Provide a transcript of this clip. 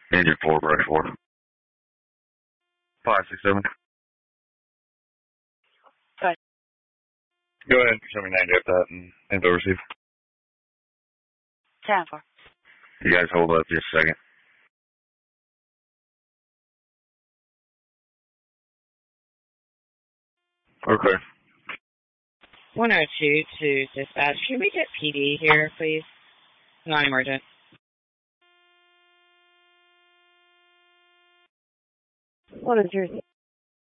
Engine 4, brush 4. 567. Go ahead. Go ahead, show me 90 up that and info receive. 10-4. You guys hold up just a second. Okay. 102 to dispatch. Can we get PD here, please? Non-emergent. What is yours?